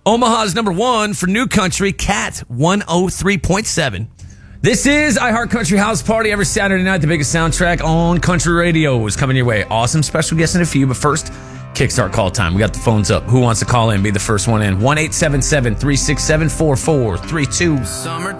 Omaha's number one for new country, Cat 103.7. This is iHeartCountry House Party every Saturday night. The biggest soundtrack on country radio is coming your way. Awesome special guests in a few, but first, Kickstart call time. We got the phones up. Who wants to call in? Be the first one in. 1-877-367-4432.